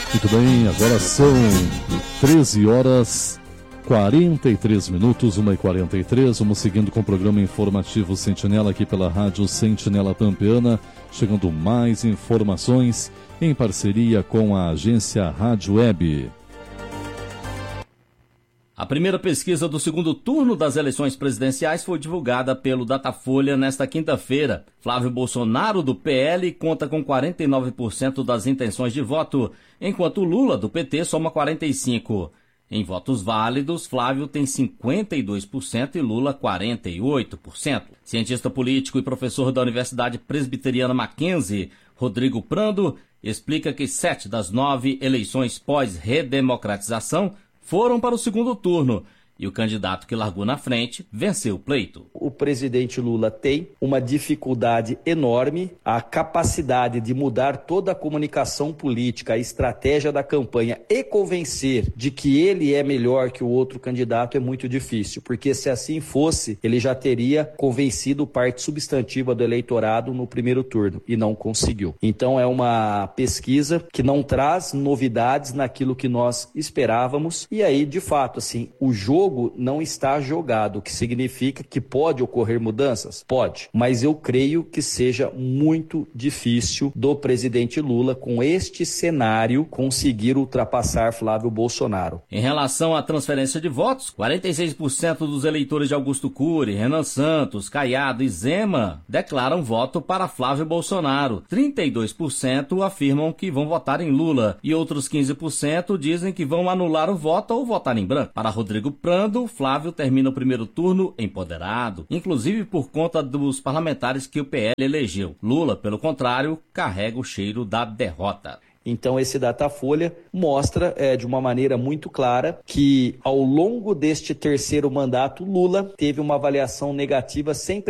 Muito bem, agora são 13 horas 43 minutos, 1h43. Vamos seguindo com o programa informativo Sentinela aqui pela Rádio Sentinela Pampeana, chegando mais informações em parceria com a agência Rádio Web. A primeira pesquisa do segundo turno das eleições presidenciais foi divulgada pelo Datafolha nesta quinta-feira. Flávio Bolsonaro, do PL, conta com 49% das intenções de voto, enquanto Lula, do PT, soma 45%. Em votos válidos, Flávio tem 52% e Lula 48%. Cientista político e professor da Universidade Presbiteriana Mackenzie, Rodrigo Prando, explica que 7 das 9 eleições pós-redemocratização foram para o segundo turno e o candidato que largou na frente venceu o pleito. O presidente Lula tem uma dificuldade enorme, a capacidade de mudar toda a comunicação política, a estratégia da campanha e convencer de que ele é melhor que o outro candidato é muito difícil, porque se assim fosse, ele já teria convencido parte substantiva do eleitorado no primeiro turno e não conseguiu. Então é uma pesquisa que não traz novidades naquilo que nós esperávamos e aí, de fato, assim, o jogo não está jogado, o que significa que pode ocorrer mudanças? Pode, mas eu creio que seja muito difícil do presidente Lula, com este cenário, conseguir ultrapassar Flávio Bolsonaro. Em relação à transferência de votos, 46% dos eleitores de Augusto Cury, Renan Santos, Caiado e Zema declaram voto para Flávio Bolsonaro. 32% afirmam que vão votar em Lula e outros 15% dizem que vão anular o voto ou votar em branco. Para Rodrigo Prando, Flávio termina o primeiro turno empoderado, inclusive por conta dos parlamentares que o PL elegeu. Lula, pelo contrário, carrega o cheiro da derrota. Então esse Datafolha mostra de uma maneira muito clara que ao longo deste terceiro mandato, Lula teve uma avaliação negativa sempre